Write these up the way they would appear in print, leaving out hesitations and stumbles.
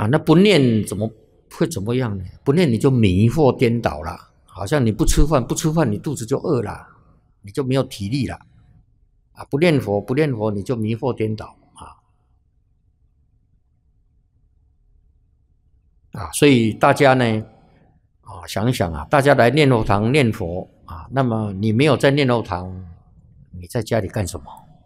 那不念怎么会怎么样呢？不念你就迷惑颠倒了，好像你不吃饭你肚子就饿了，你就没有体力了。不念佛你就迷惑颠倒所以大家呢想一想大家来念佛堂念佛那么你没有在念佛堂，你在家里干什么？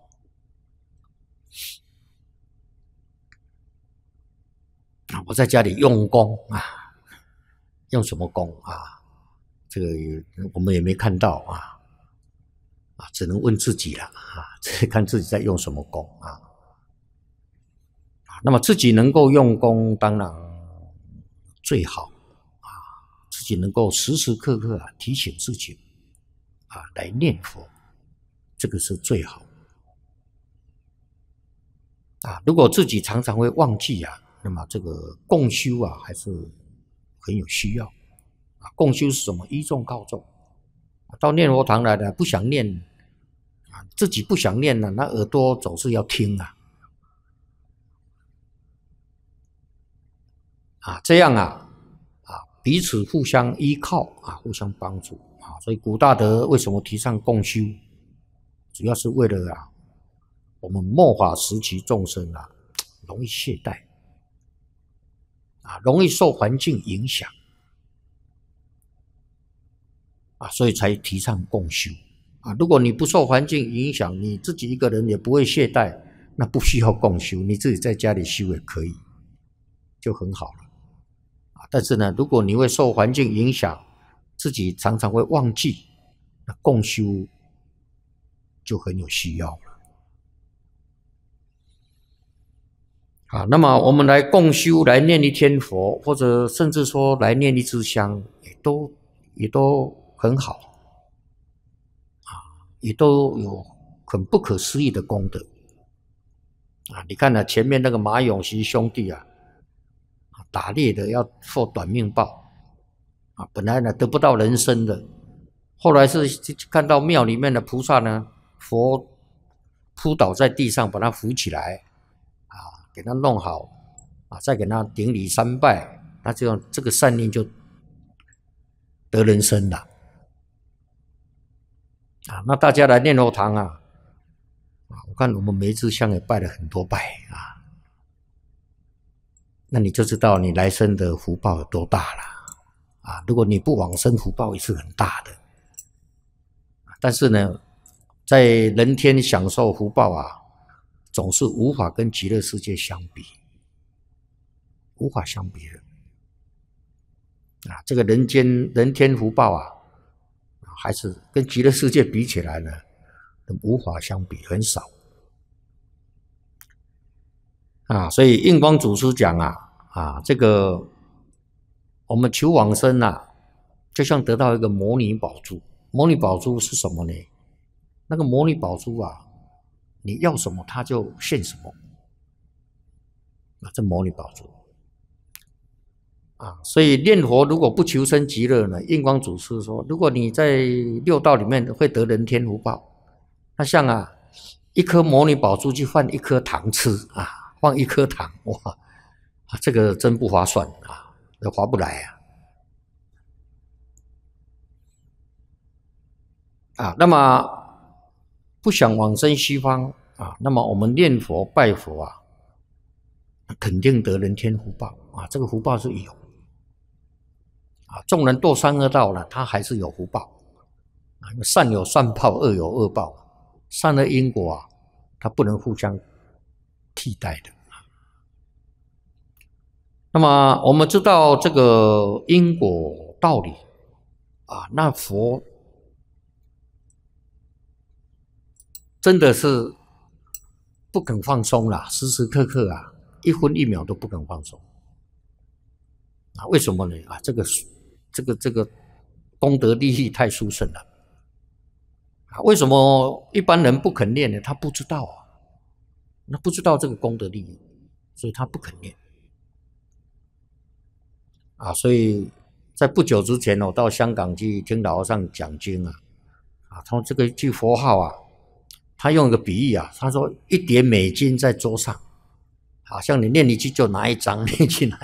我在家里用功用什么功这个我们也没看到只能问自己了看自己在用什么功那么自己能够用功，当然最好自己能够时时刻刻提醒自己来念佛，这个是最好如果自己常常会忘记那么这个共修还是很有需要共修是什么？依众靠众。到念佛堂来的不想念自己不想念那耳朵总是要听这样彼此互相依靠互相帮助所以古大德为什么提倡共修？主要是为了我们末法时期众生容易懈怠容易受环境影响所以才提倡共修如果你不受环境影响，你自己一个人也不会懈怠，那不需要共修，你自己在家里修也可以，就很好了但是呢，如果你会受环境影响，自己常常会忘记，那共修就很有需要了那么我们来共修，来念一天佛，或者甚至说来念一支香，也都很好也都有很不可思议的功德你看前面那个马永熙兄弟打猎的要受短命报本来呢得不到人身的，后来是看到庙里面的菩萨呢，佛扑倒在地上，把他扶起来给他弄好再给他顶礼三拜，那这个善念就得人身了那大家来念佛堂我看我们每一支香也拜了很多拜那你就知道你来生的福报有多大了如果你不往生，福报也是很大的但是呢，在人天享受福报总是无法跟极乐世界相比，无法相比的这个人天福报还是跟极乐世界比起来呢，无法相比，很少所以印光祖师讲这个我们求往生就像得到一个摩尼宝珠。摩尼宝珠是什么呢？那个摩尼宝珠你要什么它就现什么这摩尼宝珠所以念佛如果不求生极乐呢，印光祖师说，如果你在六道里面会得人天福报，那像一颗摩尼宝珠去换一颗糖吃换一颗糖，哇这个真不划算划不来那么不想往生西方那么我们念佛拜佛肯定得人天福报这个福报是有众人堕三恶道了，他还是有福报善有善报，恶有恶报，善恶因果它不能互相替代的那么我们知道这个因果道理那佛真的是不肯放松啦，时时刻刻一分一秒都不肯放松为什么呢这个功德利益太殊胜了为什么一般人不肯念呢？他不知道那不知道这个功德利益，所以他不肯念所以在不久之前我到香港去听老和尚讲经他这个一句佛号他用一个比喻他说1叠美金在桌上，好像你念一句就拿一张，念一句拿